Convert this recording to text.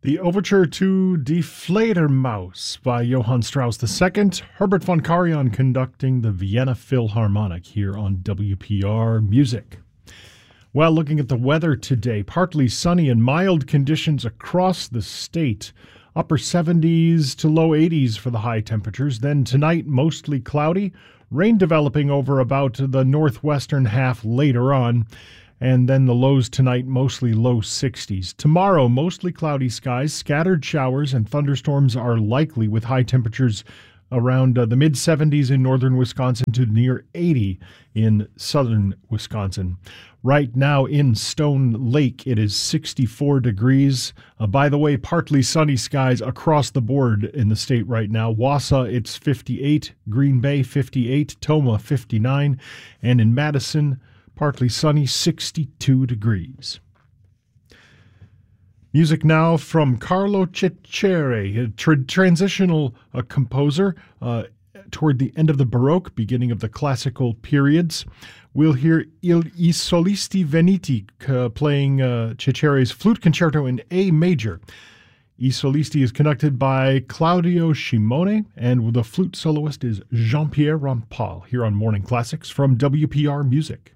The Overture to Die Fledermaus by Johann Strauss II, Herbert von Karajan conducting the Vienna Philharmonic here on WPR Music. Well, looking at the weather today, partly sunny and mild conditions across the state. Upper 70s to low 80s for the high temperatures. Then tonight, mostly cloudy, rain developing over about the northwestern half later on. And then the lows tonight, mostly low 60s. Tomorrow, mostly cloudy skies, scattered showers and thunderstorms are likely with high temperatures around the mid-70s in northern Wisconsin to near 80 in southern Wisconsin. Right now in Stone Lake, it is 64 degrees. By the way, partly sunny skies across the board in the state right now. Wausau, it's 58. Green Bay, 58. Tomah, 59. And in Madison, partly sunny, 62 degrees. Music now from Carlo Cecere, a transitional composer toward the end of the Baroque, beginning of the classical periods. We'll hear I Solisti Veneti playing Cecere's flute concerto in A major. I Solisti is conducted by Claudio Scimone, and the flute soloist is Jean-Pierre Rampal, here on Morning Classics from WPR Music.